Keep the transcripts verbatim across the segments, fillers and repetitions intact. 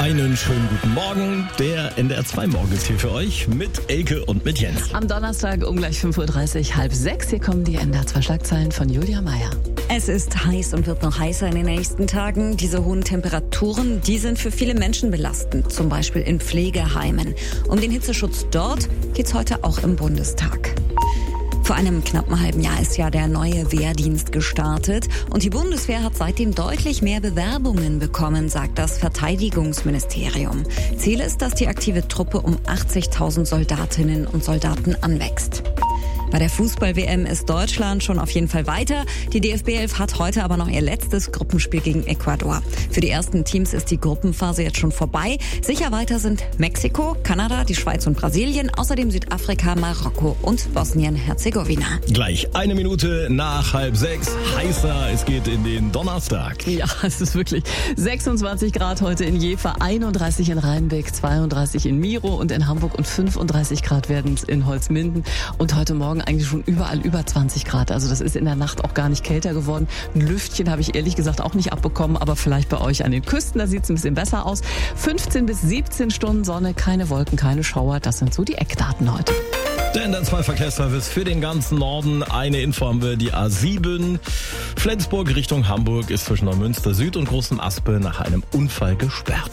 Einen schönen guten Morgen. Der N D R zwei Morgen ist hier für euch mit Elke und mit Jens. Am Donnerstag um gleich fünf Uhr dreißig, halb sechs. Hier kommen die N D R zwei Schlagzeilen von Julia Meyer. Es ist heiß und wird noch heißer in den nächsten Tagen. Diese hohen Temperaturen, die sind für viele Menschen belastend, zum Beispiel in Pflegeheimen. Um den Hitzeschutz dort geht's heute auch im Bundestag. Vor einem knappen halben Jahr ist ja der neue Wehrdienst gestartet und die Bundeswehr hat seitdem deutlich mehr Bewerbungen bekommen, sagt das Verteidigungsministerium. Ziel ist, dass die aktive Truppe um achtzigtausend Soldatinnen und Soldaten anwächst. Bei der Fußball-W M ist Deutschland schon auf jeden Fall weiter. Die D F B elf hat heute aber noch ihr letztes Gruppenspiel gegen Ecuador. Für die ersten Teams ist die Gruppenphase jetzt schon vorbei. Sicher weiter sind Mexiko, Kanada, die Schweiz und Brasilien, außerdem Südafrika, Marokko und Bosnien-Herzegowina. Gleich eine Minute nach halb sechs. Heißer, es geht in den Donnerstag. Ja, es ist wirklich sechsundzwanzig Grad heute in Jever, einunddreißig in Rheinbeck, zweiunddreißig in Miro und in Hamburg und fünfunddreißig Grad werden es in Holzminden. Und heute Morgen eigentlich schon überall über zwanzig Grad. Also das ist in der Nacht auch gar nicht kälter geworden. Ein Lüftchen habe ich ehrlich gesagt auch nicht abbekommen, aber vielleicht bei euch an den Küsten, da sieht es ein bisschen besser aus. fünfzehn bis siebzehn Stunden Sonne, keine Wolken, keine Schauer. Das sind so die Eckdaten heute. Der N D R zwei Verkehrsservice für den ganzen Norden. Eine Info haben wir, die A sieben. Flensburg Richtung Hamburg ist zwischen Neumünster Süd und Großem Aspe nach einem Unfall gesperrt.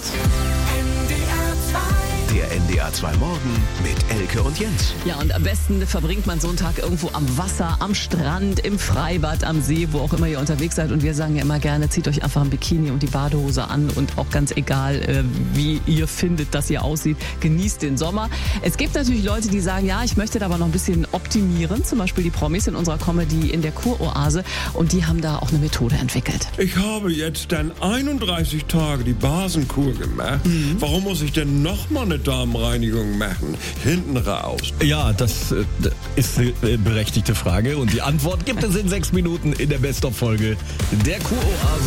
Der N D R zwei Morgen mit Elke und Jens. Ja, und am besten verbringt man so einen Tag irgendwo am Wasser, am Strand, im Freibad, am See, wo auch immer ihr unterwegs seid. Und wir sagen ja immer gerne, zieht euch einfach ein Bikini und die Badehose an und auch ganz egal, äh, wie ihr findet, dass ihr aussieht, genießt den Sommer. Es gibt natürlich Leute, die sagen, ja, ich möchte da aber noch ein bisschen optimieren, zum Beispiel die Promis in unserer Comedy in der Kuroase, und die haben da auch eine Methode entwickelt. Ich habe jetzt dann einunddreißig Tage die Basenkur gemacht. Mhm. Warum muss ich denn noch mal eine Darmreinigung machen? Hinten raus. Ja, das äh, ist eine berechtigte Frage und die Antwort gibt es in sechs Minuten in der Best-of-Folge der Kuroase.